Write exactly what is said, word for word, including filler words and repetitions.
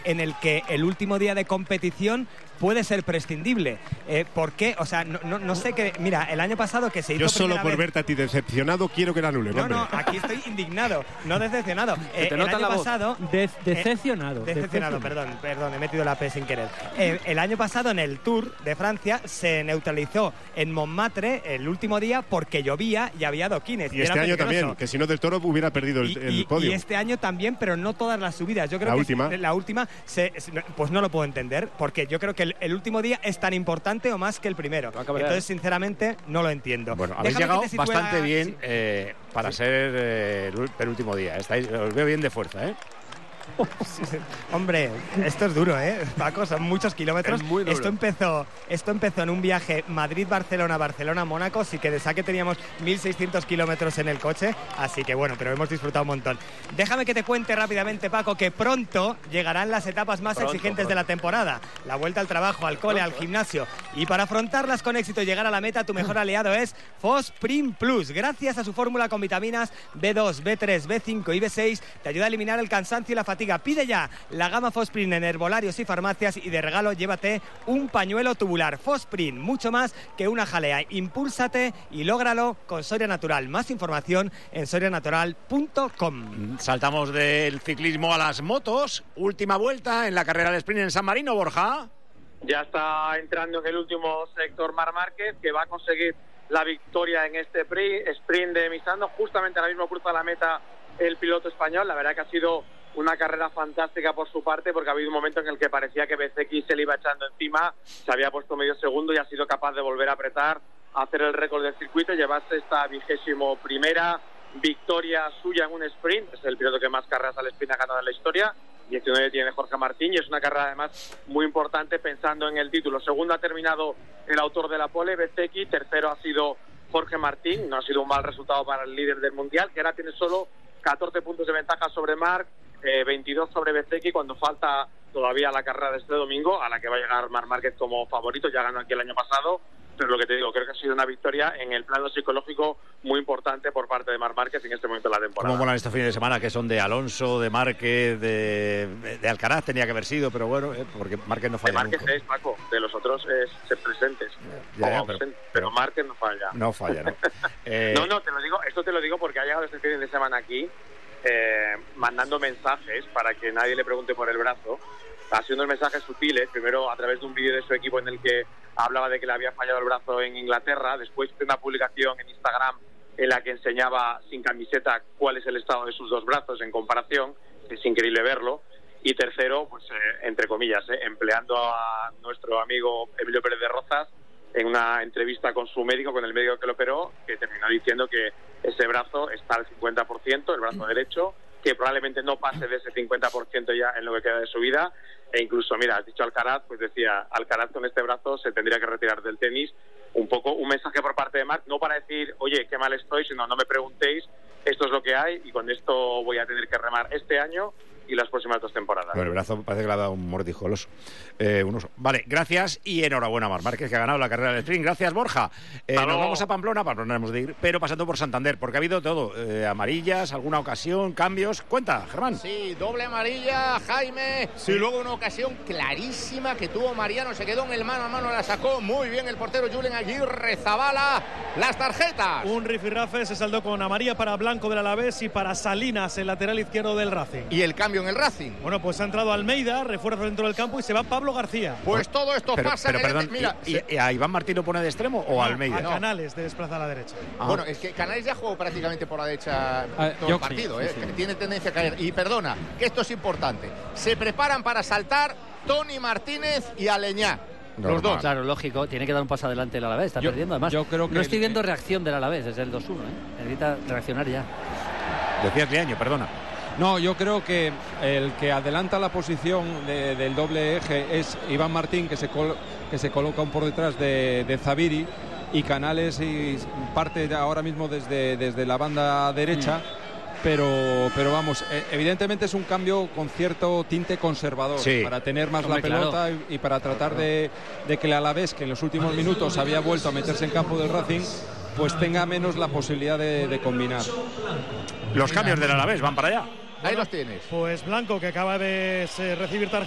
en el que el último día de competición puede ser prescindible. Eh, ¿Por qué? O sea, no, no, no sé qué... Mira, el año pasado que se hizo... Yo solo por vez... verte a ti decepcionado quiero que la anulen, No, hombre. no, aquí estoy indignado, no decepcionado. Eh, te el nota año la voz. pasado... De- decepcionado. Eh, decepcionado, decepcionado. perdón, perdón, he metido la P sin querer. Eh, el año pasado en el Tour de Francia se neutralizó en Montmartre el último día porque llovía y había adoquines. Y este era año peligroso. también, que si no del Toro hubiera perdido el, Y, el y- podio. y este año también, pero no todas las subidas. Yo creo La que última. la última, se, se- pues no lo puedo entender, porque yo creo que el, el último día es tan importante o más que el primero. Entonces, sinceramente, no lo entiendo. Bueno, habéis Déjame llegado que te sitúe bastante la- bien sí. eh, para ser eh, el penúltimo día. Estáis, os veo bien de fuerza, ¿eh? Sí, sí. Hombre, esto es duro, ¿eh? Paco, son muchos kilómetros. Es muy duro. Esto empezó, esto empezó en un viaje Madrid-Barcelona, Barcelona-Mónaco, sí que de saque teníamos mil seiscientos kilómetros en el coche, así que bueno, pero hemos disfrutado un montón. Déjame que te cuente rápidamente, Paco, que pronto llegarán las etapas más Pronto, exigentes pronto. de la temporada. La vuelta al trabajo, al cole, al gimnasio. Y para afrontarlas con éxito y llegar a la meta, tu mejor aliado es Fosprin Plus. Gracias a su fórmula con vitaminas B dos, B tres, B cinco y B seis, te ayuda a eliminar el cansancio y la fatiga. Pide ya la gama Fosprin en herbolarios y farmacias y de regalo llévate un pañuelo tubular. Fosprin, mucho más que una jalea. Impúlsate y lógralo con Soria Natural. Más información en soria natural punto com. Saltamos del ciclismo a las motos. Última vuelta en la carrera de sprint en San Marino, Borja. Ya está entrando en el último sector Marc Márquez, que va a conseguir la victoria en este sprint de Misano. Justamente ahora mismo cruza la meta el piloto español. La verdad que ha sido una carrera fantástica por su parte, porque ha habido un momento en el que parecía que B C X se le iba echando encima, se había puesto medio segundo y ha sido capaz de volver a apretar, a hacer el récord del circuito, llevarse esta vigésimo primera victoria suya en un sprint. Es el piloto que más carreras al sprint ha ganado en la historia, diecinueve tiene Jorge Martín, y es una carrera además muy importante pensando en el título. Segundo ha terminado el autor de la pole, B C X, tercero ha sido Jorge Martín. No ha sido un mal resultado para el líder del mundial, que ahora tiene solo catorce puntos de ventaja sobre Marc, eh, veintidós sobre B C X, cuando falta todavía la carrera de este domingo, a la que va a llegar Marc Márquez como favorito. Ya ganó aquí el año pasado, pero lo que te digo, creo que ha sido una victoria en el plano psicológico muy importante por parte de Marc Márquez en este momento de la temporada. ¿Cómo molan estos fines de semana que son de Alonso, de Márquez, de, de Alcaraz? Tenía que haber sido, pero bueno, eh, porque Márquez no De falla Márquez nunca. es, Paco, de los otros es ser presentes. Ya, ya, O pero- ausente, pero Márquez no falla. No falla, ¿no? Eh, No, no, te lo digo, esto te lo digo porque ha llegado este fin de semana aquí, eh, mandando mensajes para que nadie le pregunte por el brazo. Ha sido unos mensajes sutiles, primero a través de un vídeo de su equipo en el que hablaba de que le había fallado el brazo en Inglaterra, después de una publicación en Instagram en la que enseñaba sin camiseta cuál es el estado de sus dos brazos en comparación, es increíble verlo. Y tercero, pues eh, entre comillas, eh, empleando a nuestro amigo Emilio Pérez de Rozas en una entrevista con su médico, con el médico que lo operó, que terminó diciendo que ese brazo está al cincuenta por ciento, el brazo derecho, que probablemente no pase de ese cincuenta por ciento ya en lo que queda de su vida. E incluso, mira, has dicho Alcaraz, pues decía, Alcaraz con este brazo se tendría que retirar del tenis. Un poco un mensaje por parte de Marc, no para decir, oye, qué mal estoy, sino no me preguntéis, esto es lo que hay y con esto voy a tener que remar este año y las próximas dos temporadas. Bueno, el brazo parece que le ha dado un mordisco al oso. Eh, un oso. Vale, gracias y enhorabuena a Marc Márquez, que ha ganado la carrera del sprint. Gracias, Borja. Eh, nos luego. vamos a Pamplona, Pamplona hemos de ir, pero pasando por Santander, porque ha habido todo. Eh, amarillas, alguna ocasión, cambios. Cuenta, Germán. Sí, doble amarilla, Jaime. Sí. Y luego una ocasión clarísima que tuvo Mariano, se quedó en el mano a mano, la sacó muy bien el portero Julen Aguirre Zabala. Las tarjetas. Un rifirrafe se saldó con amarilla para Blanco del Alavés y para Salinas, el lateral izquierdo del Racing. Y el cambio en el Racing. Bueno, pues ha entrado Almeida, refuerzo dentro del campo y se va Pablo García. Pues todo esto Pero, pasa pero en el- perdón, Mira, ¿y, se- y a Iván Martín lo pone de extremo o a Almeida? A no. Canales de desplaza a la derecha. Ah. Bueno, es que Canales ya jugó prácticamente por la derecha Ah, todo yo el partido, sí, ¿eh? sí, sí. Que tiene tendencia a caer. Y perdona, que esto es importante. Se preparan para saltar Tony Martínez y Aleñá. Los Normal. dos. Claro, lógico, tiene que dar un paso adelante el Alavés, está Yo- perdiendo. Además, yo creo que no estoy el- viendo reacción del Alavés desde el dos uno, ¿eh? Necesita reaccionar ya. Decías Liaño, perdona. No, yo creo que el que adelanta la posición de- del doble eje es Iván Martín, que se, col- que se coloca un por detrás de, de Zaviri, y Canales y parte de ahora mismo desde, desde la banda derecha. Pero, pero vamos, eh, evidentemente es un cambio con cierto tinte conservador, Sí. para tener más Hombre, la pelota claro. y, y para tratar de, de que el Alavés, que en los últimos minutos había vuelto a meterse en campo del Racing, pues tenga menos la posibilidad de, de combinar. Los cambios del Alavés van para allá. Ahí los tienes. Pues Blanco, que acaba de eh, recibir tarjeta